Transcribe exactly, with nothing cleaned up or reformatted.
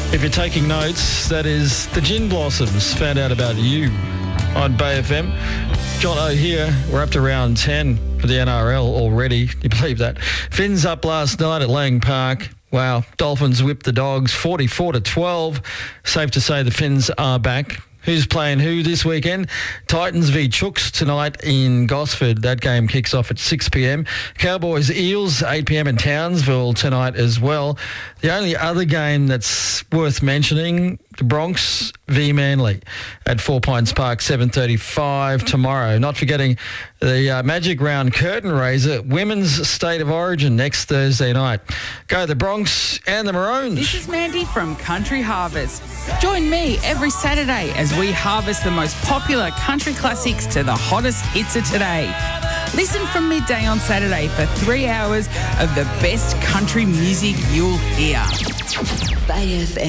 If you're taking notes, that is the Gin Blossoms found out about you on Bay F M. John O here. We're up to round ten for the N R L already. Can you believe that? Finns up last night at Lang Park. Wow. Dolphins whipped the Dogs forty-four to twelve. Safe to say the Finns are back. Who's playing who this weekend? Titans v Chooks tonight in Gosford. That game kicks off at six p.m. Cowboys Eels, eight p.m. in Townsville tonight as well. The only other game that's worth mentioning, the Bronx v Manly at Four Pines Park, seven thirty-five tomorrow. Not forgetting the uh, Magic Round curtain raiser, Women's State of Origin next Thursday night. Go the Bronx and the Maroons. This is Mandy from Country Harvest. Join me every Saturday as we harvest the most popular country classics to the hottest hits of today. Listen from midday on Saturday for three hours of the best country music you'll hear. Bay F M.